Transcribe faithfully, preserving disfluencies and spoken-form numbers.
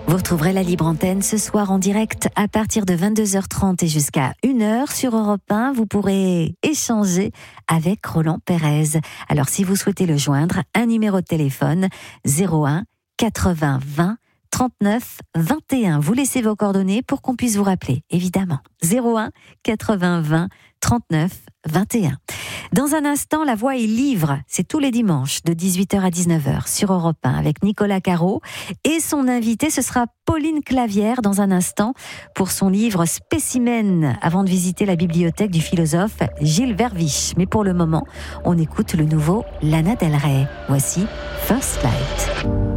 Vous retrouverez la Libre Antenne ce soir en direct à partir de vingt-deux heures trente et jusqu'à une heure sur Europe un. Vous pourrez échanger avec Roland Pérez. Alors si vous souhaitez le joindre, un numéro de téléphone zéro un quatre-vingts vingt trente-neuf vingt et un. Vous laissez vos coordonnées pour qu'on puisse vous rappeler, évidemment. zéro un quatre-vingts vingt trente-neuf vingt et un. Dans un instant, La Voix est livre. C'est tous les dimanches de dix-huit heures à dix-neuf heures sur Europe un avec Nicolas Caro. Et son invité, ce sera Pauline Clavière dans un instant pour son livre Spécimen avant de visiter la bibliothèque du philosophe Gilles Verviche. Mais pour le moment, on écoute le nouveau Lana Del Rey. Voici First Light.